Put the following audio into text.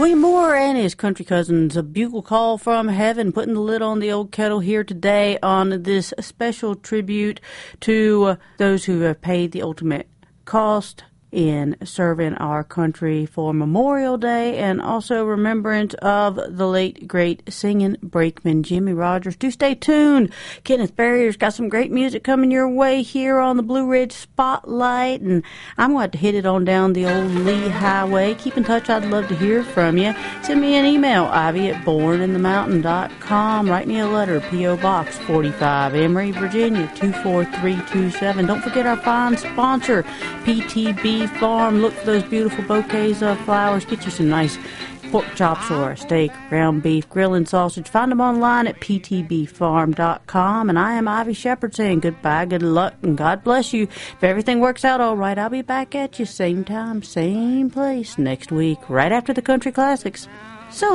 William Moore and his country cousins, a bugle call from heaven, putting the lid on the old kettle here today on this special tribute to those who have paid the ultimate cost in serving our country for Memorial Day, and also remembrance of the late, great singing brakeman Jimmie Rodgers. Do stay tuned. Kenneth Barrier's got some great music coming your way here on the Blue Ridge Spotlight, and I'm going to hit it on down the old Lee Highway. Keep in touch. I'd love to hear from you. Send me an email, ivy@borninthemountain.com. Write me a letter, P.O. Box 45, Emory, Virginia 24327. Don't forget our fine sponsor, PTB Farm. Look for those beautiful bouquets of flowers. Get you some nice pork chops or a steak, ground beef, grilling sausage. Find them online at ptbfarm.com. And I am Ivy Shepherd saying goodbye, good luck, and God bless you. If everything works out all right, I'll be back at you same time, same place next week, right after the country classics. So